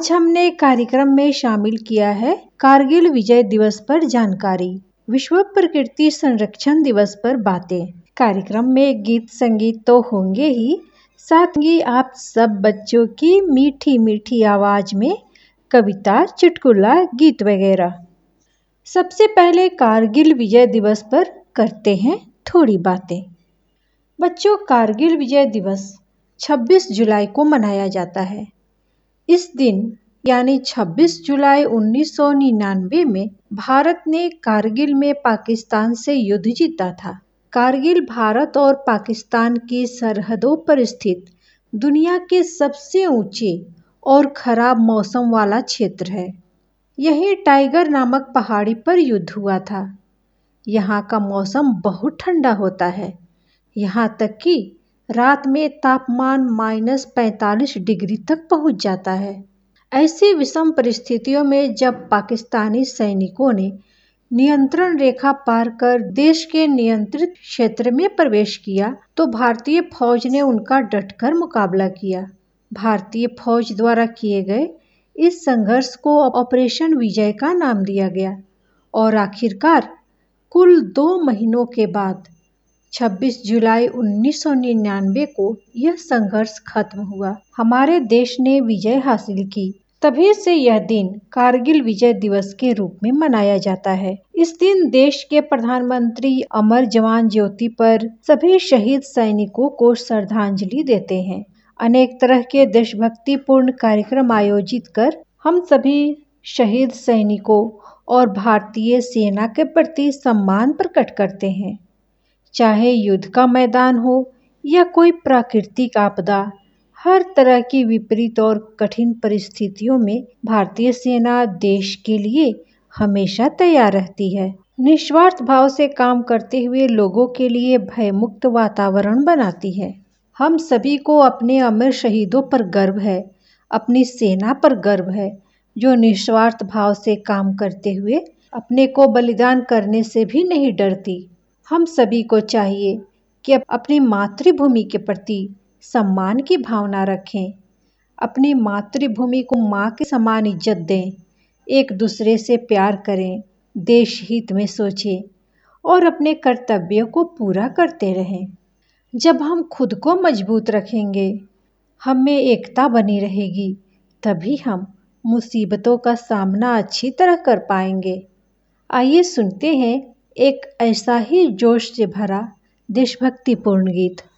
आज हमने कार्यक्रम में शामिल किया है कारगिल विजय दिवस पर जानकारी, विश्व प्रकृति संरक्षण दिवस पर बातें। कार्यक्रम में गीत संगीत तो होंगे ही, साथ ही आप सब बच्चों की मीठी मीठी आवाज में कविता, चुटकुला, गीत वगैरह। सबसे पहले कारगिल विजय दिवस पर करते हैं थोड़ी बातें। बच्चों, कारगिल विजय दिवस 26 जुलाई को मनाया जाता है। इस दिन यानी 26 जुलाई 1999 में भारत ने कारगिल में पाकिस्तान से युद्ध जीता था। कारगिल भारत और पाकिस्तान की सरहदों पर स्थित दुनिया के सबसे ऊंचे और खराब मौसम वाला क्षेत्र है। यही टाइगर नामक पहाड़ी पर युद्ध हुआ था। यहाँ का मौसम बहुत ठंडा होता है, यहाँ तक कि रात में तापमान -45 डिग्री तक पहुँच जाता है। ऐसी विषम परिस्थितियों में जब पाकिस्तानी सैनिकों ने नियंत्रण रेखा पार कर देश के नियंत्रित क्षेत्र में प्रवेश किया तो भारतीय फौज ने उनका डटकर मुकाबला किया। भारतीय फौज द्वारा किए गए इस संघर्ष को ऑपरेशन विजय का नाम दिया गया और आखिरकार कुल 2 महीनों के बाद 26 जुलाई 1999 को यह संघर्ष खत्म हुआ। हमारे देश ने विजय हासिल की। तभी से यह दिन कारगिल विजय दिवस के रूप में मनाया जाता है। इस दिन देश के प्रधानमंत्री अमर जवान ज्योति पर सभी शहीद सैनिकों को श्रद्धांजलि देते हैं। अनेक तरह के देशभक्तिपूर्ण कार्यक्रम आयोजित कर हम सभी शहीद सैनिकों और भारतीय सेना के प्रति सम्मान प्रकट करते हैं। चाहे युद्ध का मैदान हो या कोई प्राकृतिक आपदा, हर तरह की विपरीत और कठिन परिस्थितियों में भारतीय सेना देश के लिए हमेशा तैयार रहती है। निस्वार्थ भाव से काम करते हुए लोगों के लिए भयमुक्त वातावरण बनाती है। हम सभी को अपने अमर शहीदों पर गर्व है, अपनी सेना पर गर्व है जो निस्वार्थ भाव से काम करते हुए अपने को बलिदान करने से भी नहीं डरती। हम सभी को चाहिए कि अपनी मातृभूमि के प्रति सम्मान की भावना रखें, अपनी मातृभूमि को माँ के समान इज्जत दें, एक दूसरे से प्यार करें, देश हित में सोचें और अपने कर्तव्यों को पूरा करते रहें। जब हम खुद को मजबूत रखेंगे, हम में एकता बनी रहेगी, तभी हम मुसीबतों का सामना अच्छी तरह कर पाएंगे। आइए सुनते हैं एक ऐसा ही जोश से भरा देशभक्तिपूर्ण गीत।